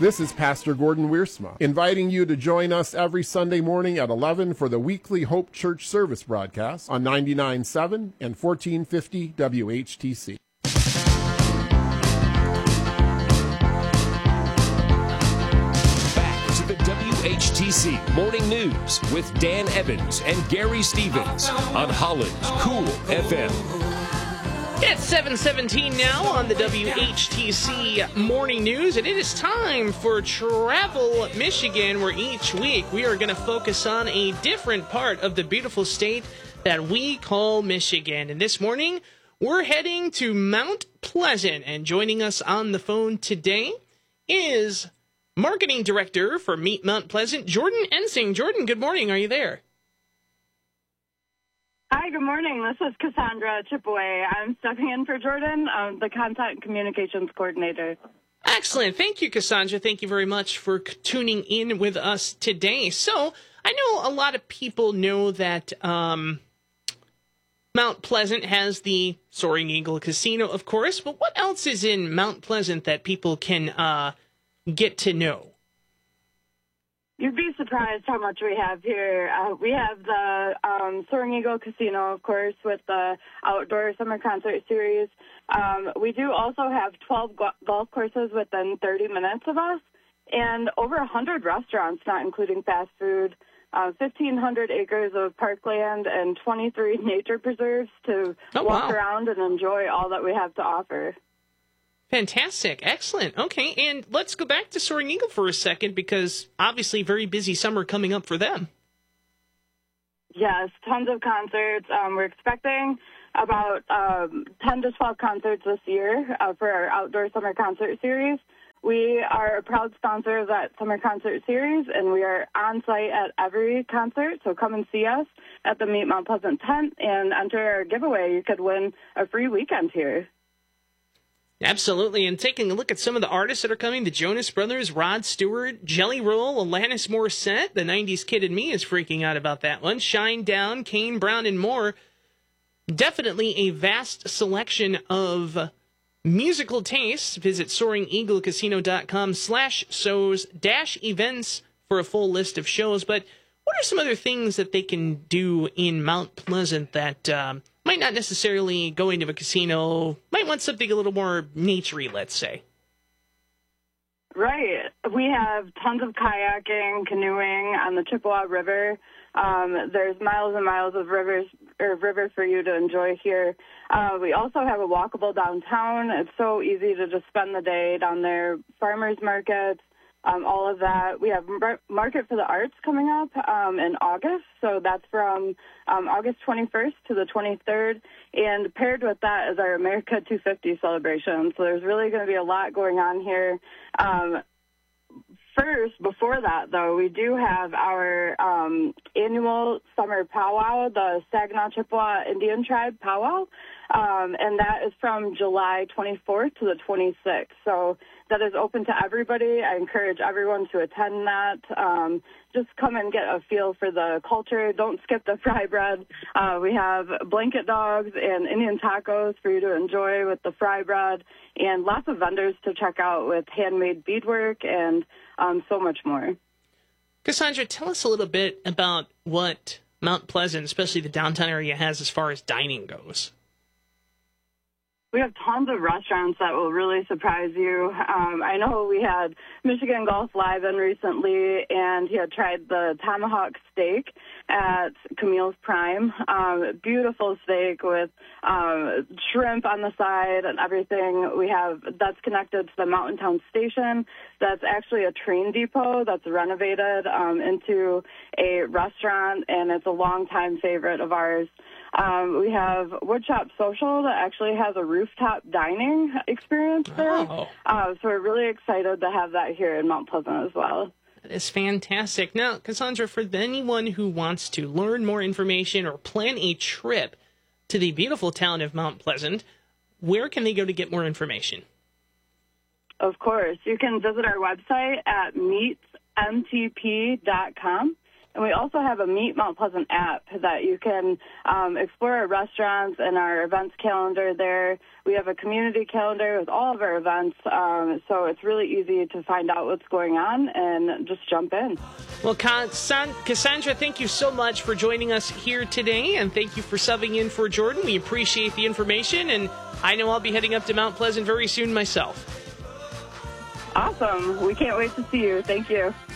This is Pastor Gordon Wiersma, inviting you to join us every Sunday morning at 11 for the weekly Hope Church service broadcast on 99.7 and 1450 WHTC. Back to the WHTC Morning News with Dan Evans and Gary Stevens on Holland's Cool FM. It's 7:17 now on the WHTC Morning News, and it is time for Travel Michigan, where each week we are going to focus on a different part of the beautiful state that we call Michigan. And this morning, we're heading to Mount Pleasant, and joining us on the phone today is Marketing Director for Meet Mount Pleasant, Jordan Ensing. Jordan, good morning. Are you there? Hi, good morning. This is Cassandra Chipaway. I'm stepping in for Jordan, the Content and Communications Coordinator. Excellent. Thank you, Cassandra. Thank you very much for tuning in with us today. So, I know a lot of people know that Mount Pleasant has the Soaring Eagle Casino, of course, but what else is in Mount Pleasant that people can get to know? You'd be surprised how much we have here. We have the Soaring Eagle Casino, of course, with the outdoor summer concert series. We do also have 12 golf courses within 30 minutes of us, and over 100 restaurants, not including fast food, 1,500 acres of parkland, and 23 nature preserves to walk around and enjoy all that we have to offer. Fantastic. Excellent. Okay, and let's go back to Soaring Eagle for a second, because obviously very busy summer coming up for them. Yes, tons of concerts. We're expecting about 10 to 12 concerts this year for our outdoor summer concert series. We are a proud sponsor of that summer concert series, and we are on site at every concert, so come and see us at the Meet Mount Pleasant tent and enter our giveaway. You could win a free weekend here. Absolutely, and taking a look at some of the artists that are coming, the Jonas Brothers, Rod Stewart, Jelly Roll, Alanis Morissette, the 90s Kid in Me is freaking out about that one, Shinedown, Kane Brown, and more. Definitely a vast selection of musical tastes. Visit SoaringEagleCasino.com/shows-events for a full list of shows. But what are some other things that they can do in Mount Pleasant that might not necessarily go into a casino, might want something a little more naturey, let's say? Right. We have tons of kayaking, canoeing on the Chippewa River. There's miles and miles of river for you to enjoy here. We also have a walkable downtown. It's so easy to just spend the day down there. Farmers markets, all of that. We have Market for the Arts coming up in August, so that's from August 21st to the 23rd, and paired with that is our America 250 celebration. So there's really going to be a lot going on here. First, before that, though, we do have our annual summer powwow, the Saginaw Chippewa Indian Tribe powwow, and that is from July 24th to the 26th. So that is open to everybody. I encourage everyone to attend that. Just come and get a feel for the culture. Don't skip the fry bread. We have blanket dogs and Indian tacos for you to enjoy with the fry bread, and lots of vendors to check out with handmade beadwork and so much more. Cassandra, tell us a little bit about what Mount Pleasant, especially the downtown area, has as far as dining goes. We have tons of restaurants that will really surprise you. I know we had Michigan Golf Live in recently, and he had tried the tomahawk steak at Camille's Prime. Beautiful steak with shrimp on the side and everything. We have that's connected to the Mountain Town Station. That's actually a train depot that's renovated into a restaurant, and it's a longtime favorite of ours. We have Woodshop Social that actually has a rooftop dining experience there. Oh. So we're really excited to have that here in Mount Pleasant as well. That is fantastic. Now, Cassandra, for anyone who wants to learn more information or plan a trip to the beautiful town of Mount Pleasant, where can they go to get more information? Of course. You can visit our website at meetmtp.com. And we also have a Meet Mount Pleasant app that you can explore our restaurants and our events calendar there. We have a community calendar with all of our events, so it's really easy to find out what's going on and just jump in. Well, Cassandra, thank you so much for joining us here today, and thank you for subbing in for Jordan. We appreciate the information, and I know I'll be heading up to Mount Pleasant very soon myself. Awesome. We can't wait to see you. Thank you.